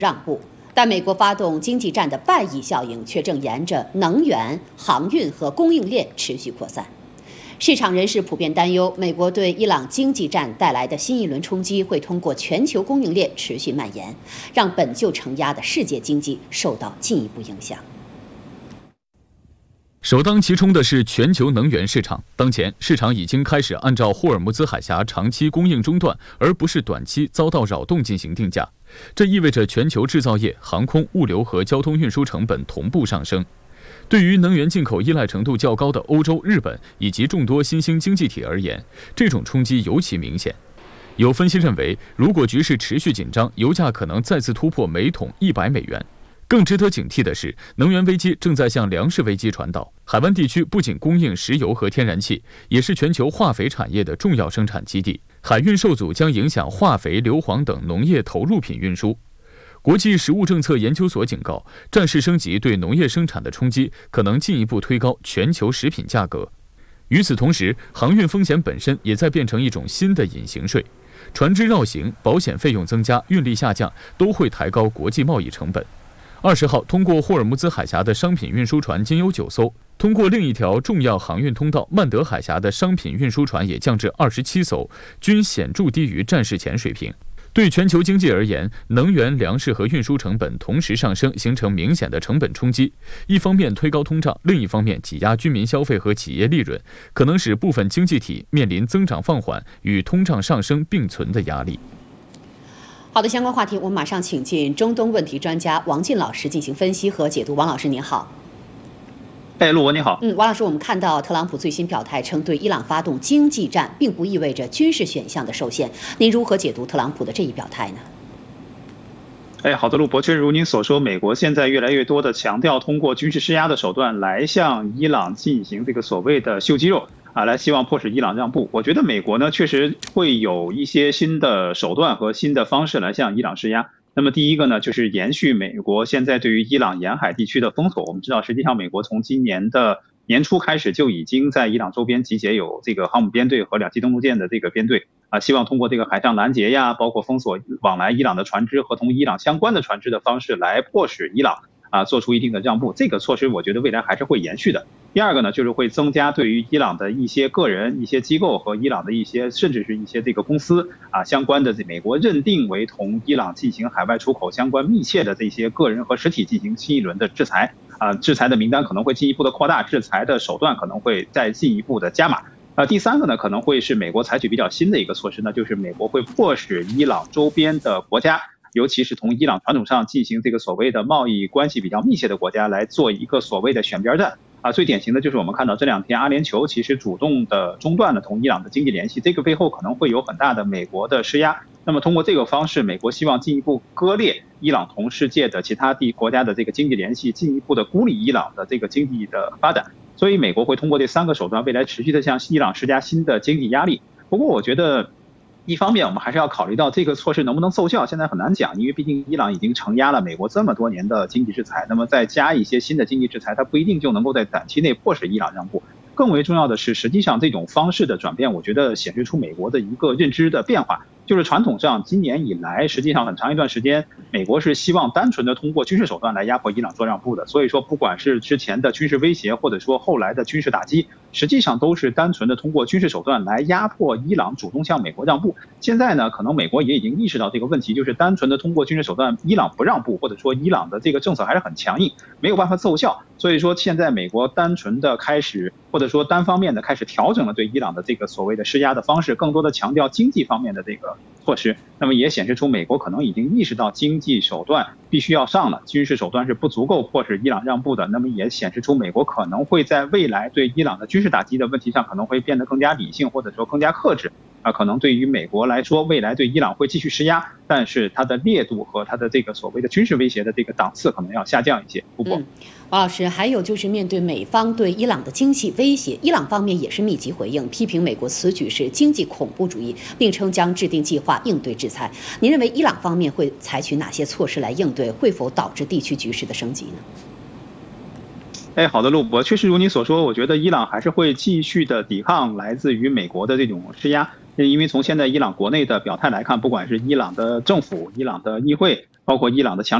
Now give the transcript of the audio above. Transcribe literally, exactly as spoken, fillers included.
让步。但美国发动经济战的外溢效应却正沿着能源、航运和供应链持续扩散。市场人士普遍担忧，美国对伊朗经济战带来的新一轮冲击会通过全球供应链持续蔓延，让本就承压的世界经济受到进一步影响。 首当其冲的是全球能源市场。当前市场已经开始按照霍尔木兹海峡长期供应中断，而不是短期遭到扰动进行定价。这意味着全球制造业、航空、物流和交通运输成本同步上升。对于能源进口依赖程度较高的欧洲、日本以及众多新兴经济体而言，这种冲击尤其明显。有分析认为，如果局势持续紧张，油价可能再次突破每桶一百美元。更值得警惕的是，能源危机正在向粮食危机传导。海湾地区不仅供应石油和天然气，也是全球化肥产业的重要生产基地。海运受阻将影响化肥、硫磺等农业投入品运输。国际食物政策研究所警告，战事升级对农业生产的冲击可能进一步推高全球食品价格。与此同时，航运风险本身也在变成一种新的隐形税。船只绕行、保险费用增加、运力下降，都会抬高国际贸易成本。二十号，通过霍尔木兹海峡的商品运输船仅有九艘，通过另一条重要航运通道曼德海峡的商品运输船也降至二十七艘，均显著低于战事前水平。对全球经济而言，能源、粮食和运输成本同时上升，形成明显的成本冲击。一方面推高通胀，另一方面挤压居民消费和企业利润，可能使部分经济体面临增长放缓与通胀上升并存的压力。 好的，相关话题我们马上请进中东问题专家王进老师进行分析和解读。王老师您好。 哎，陆文你好。 嗯，王老师，我们看到特朗普最新表态称，对伊朗发动经济战并不意味着军事选项的受限。您如何解读特朗普的这一表态呢？ 哎，好的，陆博，确实如您所说，美国现在越来越多的强调通过军事施压的手段来向伊朗进行这个所谓的秀肌肉啊，来希望迫使伊朗让步。我觉得美国呢，确实会有一些新的手段和新的方式来向伊朗施压。那么第一个呢，就是延续美国现在对于伊朗沿海地区的封锁。我们知道，实际上美国从今年的年初开始就已经在伊朗周边集结有这个航母编队和两栖登陆舰的这个编队啊，希望通过这个海上拦截呀，包括封锁往来伊朗的船只和同伊朗相关的船只的方式，来迫使伊朗啊做出一定的让步。这个措施我觉得未来还是会延续的。第二个呢，就是会增加对于伊朗的一些个人、一些机构和伊朗的一些甚至是一些这个公司啊相关的美国认定为同伊朗进行海外出口相关密切的这些个人和实体进行新一轮的制裁啊，制裁的名单可能会进一步的扩大，制裁的手段可能会再进一步的加码。啊，第三个呢，可能会是美国采取比较新的一个措施呢，就是美国会迫使伊朗周边的国家，尤其是同伊朗传统上进行这个所谓的贸易关系比较密切的国家，来做一个所谓的选边站。啊，最典型的就是我们看到这两天阿联酋其实主动的中断了同伊朗的经济联系，这个背后可能会有很大的美国的施压。那么通过这个方式，美国希望进一步割裂伊朗同世界的其他地国家的这个经济联系，进一步的孤立伊朗的这个经济的发展。所以美国会通过这三个手段，未来持续的向伊朗施加新的经济压力。不过我觉得，一方面我们还是要考虑到这个措施能不能奏效，现在很难讲，因为毕竟伊朗已经承压了美国这么多年的经济制裁，那么再加一些新的经济制裁，它不一定就能够在短期内迫使伊朗让步。更为重要的是，实际上这种方式的转变，我觉得显示出美国的一个认知的变化，就是传统上今年以来，实际上很长一段时间，美国是希望单纯的通过军事手段来压迫伊朗做让步的。所以说，不管是之前的军事威胁，或者说后来的军事打击，实际上都是单纯的通过军事手段来压迫伊朗主动向美国让步。现在呢，可能美国也已经意识到这个问题，就是单纯的通过军事手段，伊朗不让步，或者说伊朗的这个政策还是很强硬，没有办法奏效。所以说，现在美国单纯的开始，或者说单方面的开始调整了对伊朗的这个所谓的施压的方式，更多的强调经济方面的这个措施。那么也显示出美国可能已经意识到经济手段必须要上了，军事手段是不足够迫使伊朗让步的。那么也显示出美国可能会在未来对伊朗的军事打击的问题上可能会变得更加理性，或者说更加克制。啊，可能对于美国来说，未来对伊朗会继续施压，但是它的烈度和它的这个所谓的军事威胁的这个档次可能要下降一些。不过， 嗯，王老师，还有就是面对美方对伊朗的经济威胁，伊朗方面也是密集回应，批评美国此举是经济恐怖主义，并称将制定计划应对制裁。您认为伊朗方面会采取哪些措施来应对？会否导致地区局势的升级呢？ 哎，好的，陆博，确实如你所说，我觉得伊朗还是会继续的抵抗来自于美国的这种施压。因为从现在伊朗国内的表态来看，不管是伊朗的政府、伊朗的议会包括伊朗的强